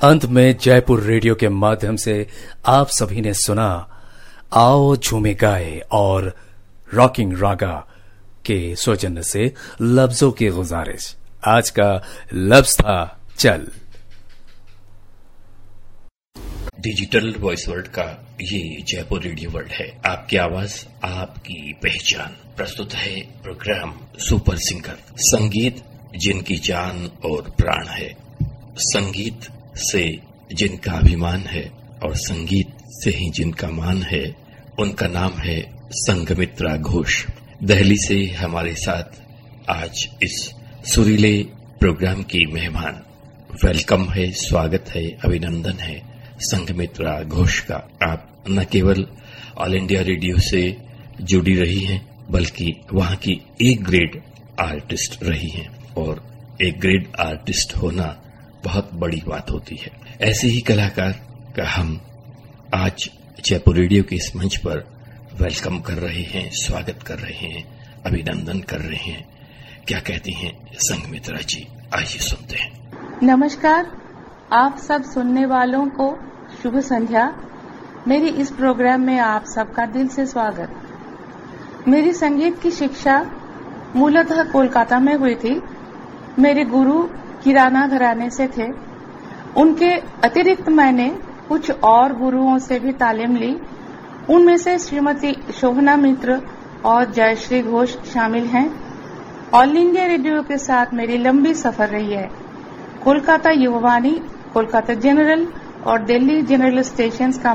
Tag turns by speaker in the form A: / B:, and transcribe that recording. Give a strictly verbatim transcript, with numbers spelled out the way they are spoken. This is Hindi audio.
A: अंत में जयपुर रेडियो के माध्यम से आप सभी ने सुना आओ झूमे गाए और रॉकिंग रागा के सौजन्य से लफ्जों की गुजारिश। आज का लफ्ज था चल।
B: डिजिटल वॉइस वर्ल्ड का ये जयपुर रेडियो वर्ल्ड है। आपकी आवाज आपकी पहचान। प्रस्तुत है प्रोग्राम सुपर सिंगर। संगीत जिनकी जान और प्राण है, संगीत से जिनका अभिमान है और संगीत से ही जिनका मान है, उनका नाम है संघमित्रा घोष। दिल्ली से हमारे साथ आज इस सुरीले प्रोग्राम की मेहमान। वेलकम है, स्वागत है, अभिनंदन है संघमित्रा घोष का। आप न केवल ऑल इंडिया रेडियो से जुड़ी रही हैं, बल्कि वहां की एक ग्रेड आर्टिस्ट रही हैं, और एक ग्रेड आर्टिस्ट होना बहुत बड़ी बात होती है। ऐसे ही कलाकार का हम आज जयपुर रेडियो के इस मंच पर वेलकम कर रहे हैं, स्वागत कर रहे हैं, अभिनंदन कर रहे हैं। क्या कहती हैं संघमित्रा जी, आइए सुनते हैं।
C: नमस्कार, आप सब सुनने वालों को शुभ संध्या। मेरी इस प्रोग्राम में आप सबका दिल से स्वागत। मेरी संगीत की शिक्षा मूलतः कोलकाता में हुई थी। मेरे गुरु किराना घराने से थे। उनके अतिरिक्त मैंने कुछ और गुरुओं से भी तालीम ली। उनमें से श्रीमती शोभना मित्र और जयश्री घोष शामिल हैं। ऑल इंडिया रेडियो के साथ मेरी लंबी सफर रही है। कोलकाता युववाणी, कोलकाता जनरल और दिल्ली जनरल स्टेशंस का